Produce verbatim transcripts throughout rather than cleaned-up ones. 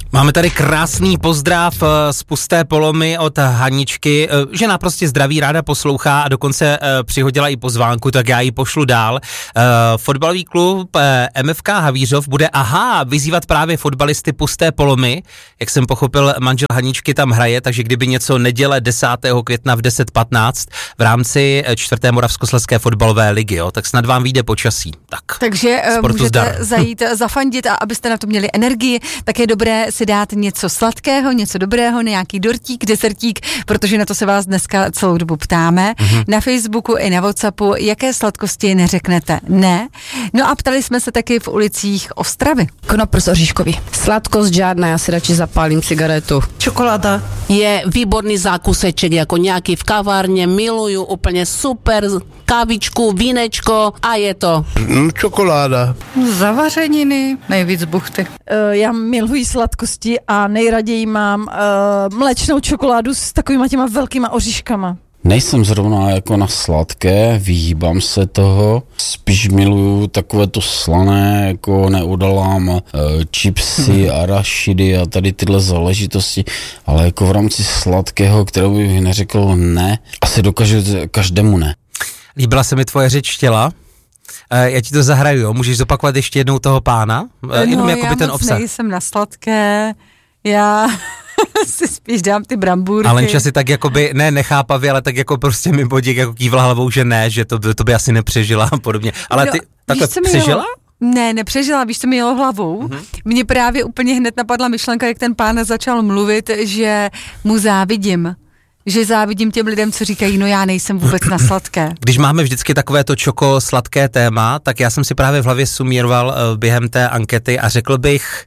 Máme tady krásný pozdrav z Pusté Polomy od Haničky. Žena prostě zdraví, ráda poslouchá a dokonce přihodila i pozvánku, tak já ji pošlu dál. Fotbalový klub M F K Havířov bude, aha, vyzývat právě fotbalisty Pusté Polomy. Jak jsem pochopil, manžel Haničky tam hraje, takže kdyby něco neděle desátého května v deset patnáct v rámci čtvrté Moravskoslezské fotbalové ligy, jo, tak snad vám vyjde počasí. Tak, takže můžete zdar. zajít zafandit a abyste na to měli energii, tak je dobré si dát něco sladkého, něco dobrého, nějaký dortík, desertík, protože na to se vás dneska celou dobu ptáme. Mm-hmm. Na Facebooku i na WhatsAppu, jaké sladkosti neřeknete ne. No a ptali jsme se taky v ulicích Ostravy. Knoprs oříškový. Sladkost žádná, já si radši zapálím cigaretu. Čokoláda je výborný zákuseček, jako nějaký v kavárně, miluju, úplně super, kávičku, vínečko a je to. Mm, čokoláda. Zavařeniny, nejvíc buchty. Uh, já miluji sladkosti a nejraději mám uh, mléčnou čokoládu s takovýma těma velkýma oříškama. Nejsem zrovna jako na sladké, vyhýbám se toho, spíš miluju takové to slané, jako neudalám e, chipsy, arašidy a tady tyhle záležitosti, ale jako v rámci sladkého, kterou bych neřekl ne, asi dokážu každému ne. Líbila se mi tvoje řeč těla. E, já ti to zahraju, jo? Můžeš zopakovat ještě jednou toho pána? E, no, jenom já jakoby ten moc obsah. nejsem na sladké, já si spíš dám ty brambůrky. Ale Lenča si tak jakoby, ne nechápavě, ale tak jako prostě mi bodík jako kývla hlavou, že ne, že to, to by asi nepřežila a podobně. Ale no, ty takhle přežila? Jelo, ne, nepřežila, víš, co mi jelo hlavou. Mm-hmm. Mně právě úplně hned napadla myšlenka, jak ten pán začal mluvit, že mu závidím. Že závidím těm lidem, co říkají, no já nejsem vůbec na sladké. Když máme vždycky takové to čoko sladké téma, tak já jsem si právě v hlavě sumíroval uh, během té ankety a řekl bych,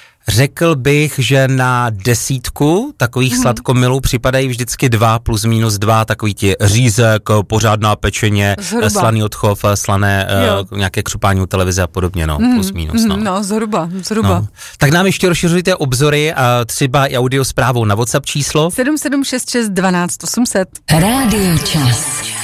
Řekl bych, že na desítku takových hmm. sladkomilů připadají vždycky dva plus minus dva, takový ti řízek, pořádná pečeně, zhruba. Slaný odchov, slané uh, nějaké křupání u televize a podobně, no, hmm. plus minus. No, no zhruba, zhruba. No. Tak nám ještě rozšiřujte obzory a třeba i audio zprávou na WhatsApp číslo sedm sedm šest šest dvanáct osm set. Rádio Čas.